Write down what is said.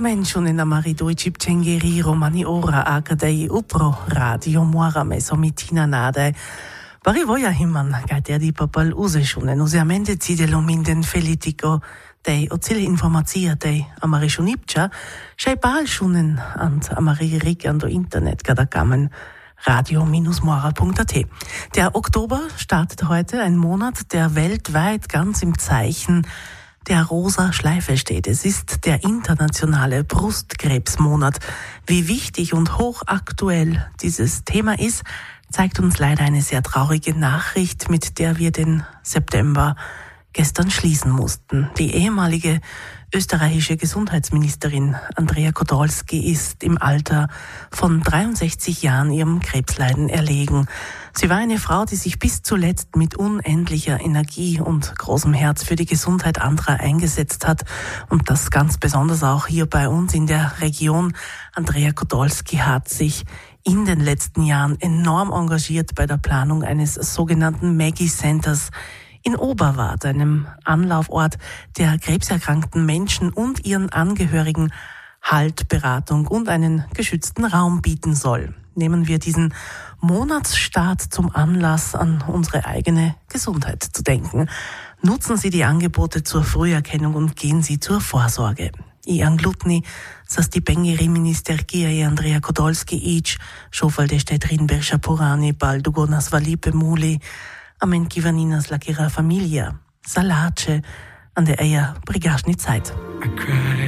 mention na maridoi cipcengeri romani ora akadei upro radio muara mesomitina nade. Pari voia himman gaiter di papal useschunen usiamente zide lominden felitico dei ozile informazia dei amarishunipcha schei balschunen ant amaririk an do internet kadakamen radio-moral.at. Der Oktober startet heute, ein Monat, der weltweit ganz im Zeichen der rosa Schleife steht. Es ist der internationale Brustkrebsmonat. Wie wichtig und hochaktuell dieses Thema ist, zeigt uns leider eine sehr traurige Nachricht, mit der wir den September gestern schließen mussten. Die ehemalige österreichische Gesundheitsministerin Andrea Podolski ist im Alter von 63 Jahren ihrem Krebsleiden erlegen. Sie war eine Frau, die sich bis zuletzt mit unendlicher Energie und großem Herz für die Gesundheit anderer eingesetzt hat. Und das ganz besonders auch hier bei uns in der Region. Andrea Podolski hat sich in den letzten Jahren enorm engagiert bei der Planung eines sogenannten Maggie Centers in Oberwart, einem Anlaufort, der krebserkrankten Menschen und ihren Angehörigen Halt, Beratung und einen geschützten Raum bieten soll. Nehmen wir diesen Monatsstart zum Anlass, an unsere eigene Gesundheit zu denken. Nutzen Sie die Angebote zur Früherkennung und gehen Sie zur Vorsorge. Ian Glutni, Sastipengeri Ministergia Andrea Podolski ich, Schofalde Stetrin Bershapurani, Baldugonas Valipe Muli, Amen Kivaninas Lakira Familia, Salace, an der Eier Brigaschni Zeit.